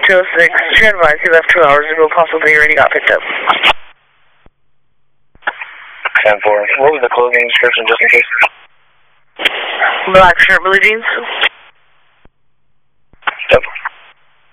206. You're advised he left 2 hours ago, possibly already got picked up. 10-4. What was the clothing description, just in case? Black shirt, blue jeans.